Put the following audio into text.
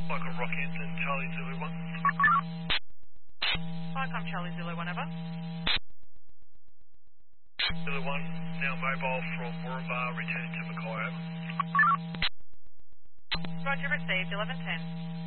Michael Rockhampton, Charlie Zulu 1. Vicom Charlie Zulu 1 over. Zulu 1, now mobile from Moranbah, returning to Mackay, over. Roger, received, 1110.